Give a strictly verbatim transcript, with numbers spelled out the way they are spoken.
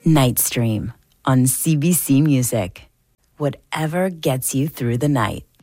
Night Stream on C B C Music. Whatever gets you through the night.